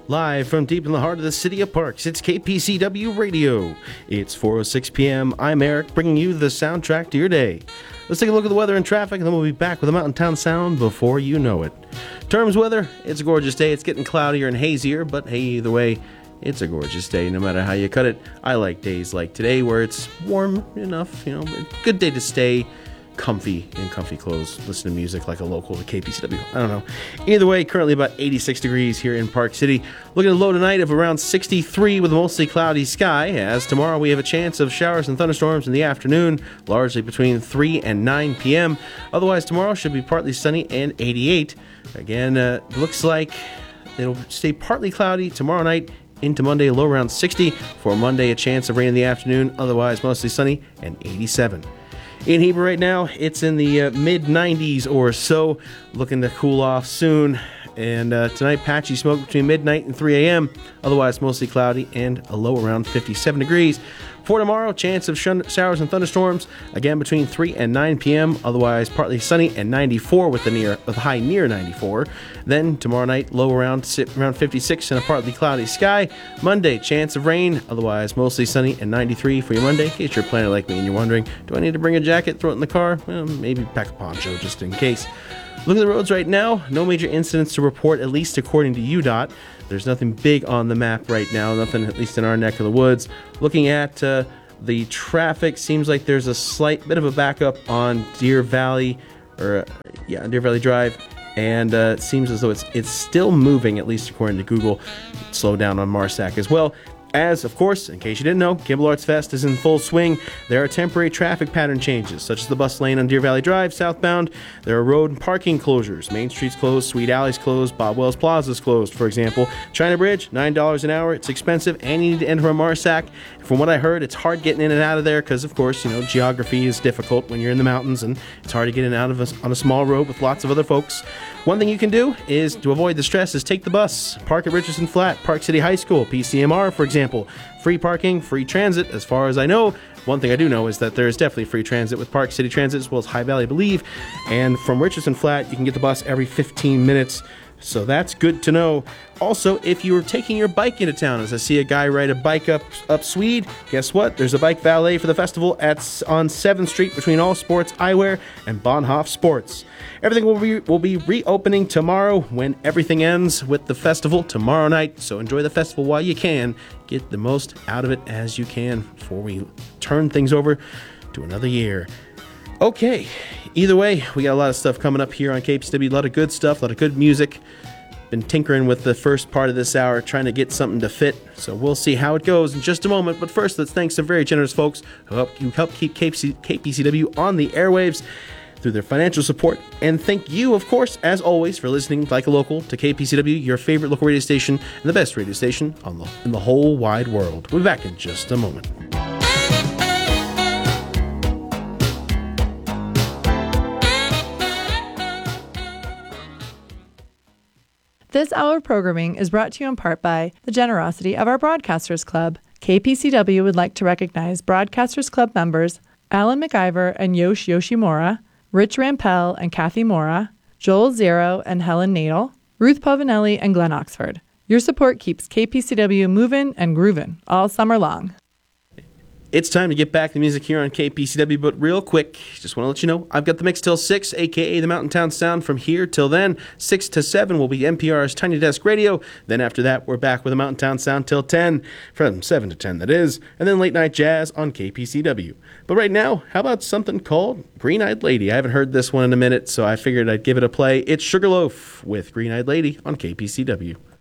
Live from deep in the heart of the city of Parks, it's KPCW Radio. It's 4:06 p.m. I'm Eric, bringing you the soundtrack to your day. Let's take a look at the weather and traffic, and then we'll be back with a Mountain Town sound before you know it. Terms weather, it's a gorgeous day. It's getting cloudier and hazier, but hey, either way, it's a gorgeous day no matter how you cut it. I like days like today where it's warm enough, good day to stay comfy in comfy clothes, listen to music like a local to KPCW. I don't know. Either way, currently about 86 degrees here in Park City. Looking at a low tonight of around 63 with a mostly cloudy sky, as tomorrow we have a chance of showers and thunderstorms in the afternoon, largely between 3 and 9 p.m. Otherwise, tomorrow should be partly sunny and 88. Again, looks like it'll stay partly cloudy tomorrow night into Monday, low around 60. For Monday, a chance of rain in the afternoon, otherwise mostly sunny and 87. In Heber right now, it's in the mid-90s or so, looking to cool off soon. And tonight, patchy smoke between midnight and 3 a.m., otherwise mostly cloudy and a low around 57 degrees. For tomorrow, chance of showers and thunderstorms, again between 3 and 9 p.m., otherwise partly sunny and 94 with the high near 94. Then tomorrow night, low around 56 and a partly cloudy sky. Monday, chance of rain, otherwise mostly sunny and 93 for your Monday. In case you're a planner like me and you're wondering, do I need to bring a jacket, throw it in the car? Well, maybe pack a poncho just in case. Look at the roads right now. No major incidents to report, at least according to UDOT. There's nothing big on the map right now, nothing at least in our neck of the woods. Looking at the traffic, seems like there's a slight bit of a backup on Deer Valley Drive, and it seems as though it's still moving, at least according to Google. Slow down on Marsac as well. As, of course, in case you didn't know, Kimball Arts Fest is in full swing. There are temporary traffic pattern changes, such as the bus lane on Deer Valley Drive southbound. There are road and parking closures. Main Street's closed, Sweet Alley's closed, Bob Wells Plaza's closed, for example. China Bridge, $9 an hour. It's expensive, and you need to enter from Marsac. From what I heard, it's hard getting in and out of there because, of course, geography is difficult when you're in the mountains, and it's hard to get in and out of on a small road with lots of other folks. One thing you can do is, to avoid the stress, is take the bus. Park at Richardson Flat, Park City High School, PCMR, for example. Free parking, free transit, as far as I know. One thing I do know is that there is definitely free transit with Park City Transit as well as High Valley, I believe. And from Richardson Flat, you can get the bus every 15 minutes. So that's good to know. Also, if you were taking your bike into town, as I see a guy ride a bike up Swede, guess what? There's a bike valet for the festival on 7th Street between All Sports Eyewear and Bonhoff Sports. Everything will be reopening tomorrow when everything ends with the festival tomorrow night. So enjoy the festival while you can. Get the most out of it as you can before we turn things over to another year. Okay, either way, we got a lot of stuff coming up here on KPCW, a lot of good stuff, a lot of good music. Been tinkering with the first part of this hour, trying to get something to fit, so we'll see how it goes in just a moment. But first, let's thank some very generous folks who help keep KPCW on the airwaves through their financial support. And thank you, of course, as always, for listening like a local to KPCW, your favorite local radio station and the best radio station in the whole wide world. We'll be back in just a moment. This hour of programming is brought to you in part by the generosity of our Broadcasters Club. KPCW would like to recognize Broadcasters Club members Alan McIver and Yosh Yoshimura, Rich Rampel and Kathy Mora, Joel Zero and Helen Nadel, Ruth Pavanelli and Glenn Oxford. Your support keeps KPCW moving and grooving all summer long. It's time to get back to the music here on KPCW, but real quick, just want to let you know, I've got the mix till 6, a.k.a. the Mountain Town Sound from here till then. 6 to 7 will be NPR's Tiny Desk Radio. Then after that, we're back with the Mountain Town Sound till 10, from 7 to 10 that is, and then Late Night Jazz on KPCW. But right now, how about something called Green Eyed Lady? I haven't heard this one in a minute, so I figured I'd give it a play. It's Sugarloaf with Green Eyed Lady on KPCW.